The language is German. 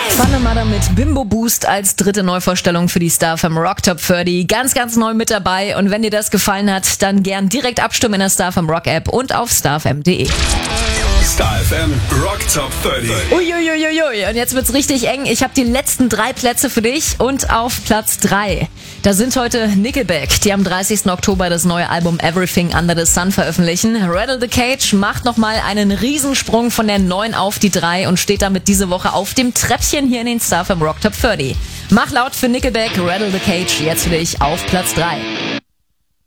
Vanemada mit Bimbo Boost als dritte Neuvorstellung für die StarFM Rock Top 30. Ganz, ganz neu mit dabei. Und wenn dir das gefallen hat, dann gern direkt abstimmen in der StarFM Rock App und auf starfm.de. StarFM Rock Top 30. Uiuiuiui, und jetzt wird's richtig eng. Ich habe die letzten 3 Plätze für dich und auf Platz 3. Da sind heute Nickelback, die am 30. Oktober das neue Album Everything Under the Sun veröffentlichen. Rattle the Cage macht nochmal einen Riesensprung von der 9 auf die 3 und steht damit diese Woche auf dem Treppchen hier in den StarFM Rock Top 30. Mach laut für Nickelback, Rattle the Cage, jetzt für dich auf Platz 3.